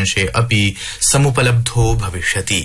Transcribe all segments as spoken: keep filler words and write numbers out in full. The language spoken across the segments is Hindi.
द्वितीयांशे अपि समुपलब्धो भविष्यति।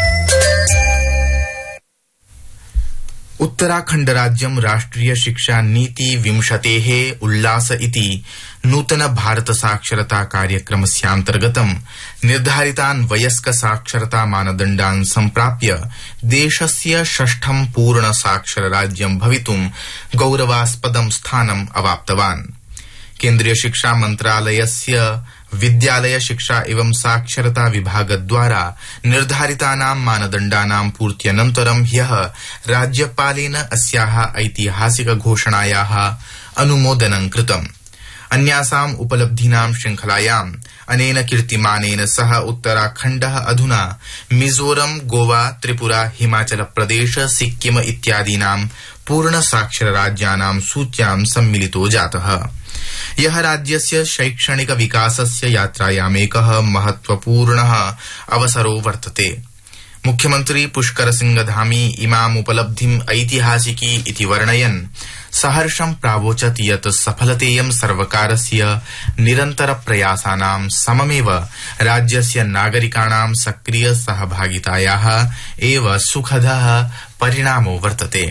उत्तराखण्ड राज्यं राष्ट्रिय शिक्षा नीति विंशतेः उल्लास इति नूतन भारत साक्षरता कार्यक्रमस्यान्तर्गतं निर्धारितान् वयस्क साक्षरता मानदण्डान् सम्प्राप्य देशस्य षष्ठं पूर्ण साक्षर राज्यं भवितुं गौरवास्पदं स्थानम् अवाप्तवान्। केन्द्रीय शिक्षा मन्त्रालयस्य विद्यालय शिक्षा एवं साक्षरता विभागद्वारा निर्धारितानां मानदण्डानां पूर्त्यनन्तरं ह्यः राज्यपालेन अस्याः ऐतिहासिक घोषणायाः अनुमोदनं कृतम्। अन्यासाम् उपलब्धीनां श्रृंखलायाम् अनेन कीर्तिमानेन सह उत्तराखण्डः अधुना मिजोरम, गोवा, त्रिपुरा, हिमाचल प्रदेश, सिक्किम इत्यादीनां पूर्ण साक्षर राज्यानां सूच्यां सम्मिलितो जातः। यह राज्यस्य शैक्षणिक विकासस्य यात्रायामेकः महत्वपूर्णः अवसरो वर्तते। मुख्यमन्त्री पुष्कर सिंह धामी इमाम् उपलब्धिम् ऐतिहासिकी इति वर्णयन् सहर्षं प्रावोचत् यत् सफलतेयं सर्वकारस्य निरन्तर प्रयासानां सममेव राज्यस्य नागरिकाणां सक्रिय सहभागितायाः एव सुखदः परिणामो वर्तते।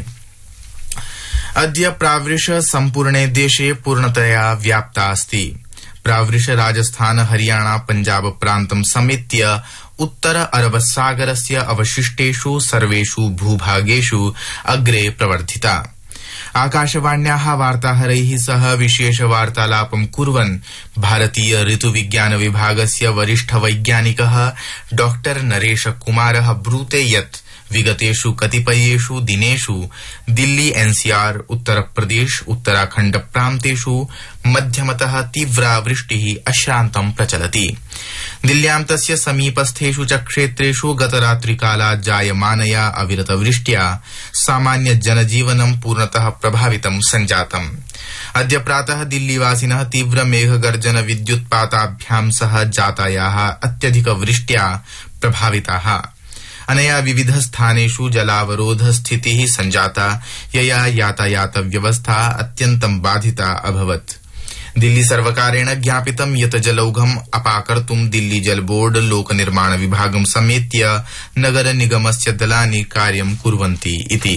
अद्य प्रावृष सम्पूर्णे देशे पूर्णतया व्याप्ता अस्ति। प्रावृष राजस्थान, हरियाणा, पञ्जाब प्रान्तं समेत्य उत्तर अरब सागरस्य अवशिष्टेषु सर्वेषु भूभागेषु अग्रे प्रवर्धिता। आकाशवाण्याः वार्ताहरैः सह विशेष वार्तालापं कुर्वन् भारतीय ऋतुविज्ञान विभागस्य वरिष्ठ वैज्ञानिकः डॉक्टर नरेश कुमारः ब्रूते यत् विगतेषु कतिपयेषु दिनेषु दिल्ली, एनसीआर, उत्तर प्रदेश, उत्तराखण्ड प्रान्तेषु मध्यमतः तीव्रा वृष्टिः अश्रान्तं प्रचलति। दिल्ल्यां तस्य समीपस्थेषु च क्षेत्रेषु गतरात्रिकालात् जायमानया अविरतवृष्ट्या सामान्य जनजीवनं पूर्णतः प्रभावितं सञ्जातम्। अद्य प्रातः दिल्लीवासिनः तीव्र मेघगर्जन विद्युत्पाताभ्यां सह जातायाः अत्यधिक वृष्ट्या प्रभाविताः। अनया विविध स्थानेषु जलावरोध स्थितिः सञ्जाता, यया यातायात व्यवस्था अत्यन्तं बाधिता अभवत्। दिल्ली सर्वकारेण ज्ञापितं यत् जलौघम् अपाकर्तुं दिल्ली जल बोर्ड, लोक निर्माण विभागं समेत्य नगर निगमस्य दलानि कार्यं कुर्वन्ति इति।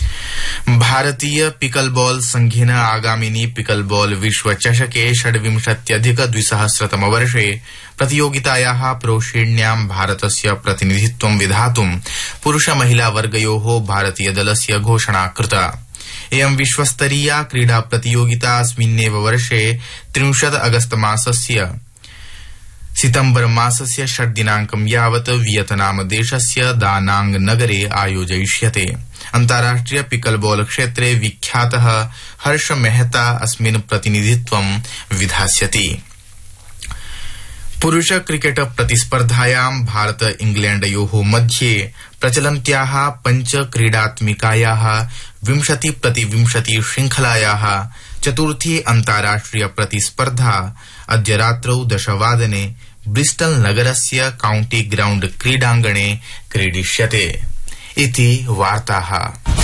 भारतीय पिकलबॉल संघेन आगामिनी पिकलबॉल विश्व चषके षड्विंशत्यधिक द्विसहस्रतमवर्षे प्रतियोगितायाः प्रोश्रेण्यां भारतस्य प्रतिनिधित्वं विधातुं पुरुष महिला वर्गयोः भारतीय दलस्य घोषणा कृता। इयं विश्वस्तरीया क्रीडा प्रतियोगिता अस्मिन्नेव वर्षे त्रिंशत् अगस्त मासस्य सितम्बर मासस्य षड् दिनाङ्कं यावत् वियतनाम देशस्य दानांग नगरे आयोजयिष्यते। अन्ताराष्ट्रिय पिकलबॉल क्षेत्रे विख्यातः हर्ष मेहता अस्मिन् प्रतिनिधित्वं विधास्यति। पुरुष क्रिकेट प्रतिस्पर्धायां भारत इंग्लैंडयोः मध्ये प्रचलन्त्याः पञ्च क्रीडात्मिकायाः विंशति प्रति विंशति श्रृंखलायाः चतुर्थी अन्ताराष्ट्रिय प्रतिस्पर्धा अद्य रात्रौ दशवादने ब्रिस्टल नगरस्य काउंटी ग्राउंड क्रीडाङ्गणे क्रीडिष्यते इति वार्ताः।